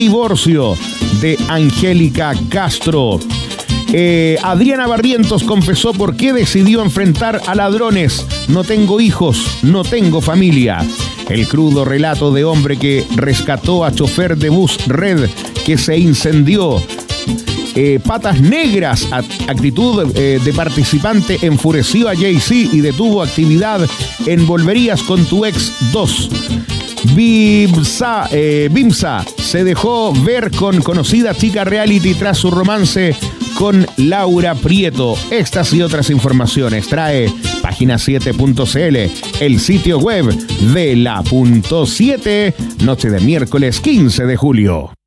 Divorcio de Angélica Castro. Adriana Barrientos confesó por qué decidió enfrentar a ladrones. No tengo hijos, no tengo familia. El crudo relato de hombre que rescató a chofer de bus Red que se incendió. Patas negras, actitud de participante enfureció a Jay-Z y detuvo actividad en Volverías con tu ex 2. Bimsa se dejó ver con conocida chica reality tras su romance con Laura Prieto. Estas y otras informaciones trae página7.cl, el sitio web de la .7, noche de miércoles 15 de julio.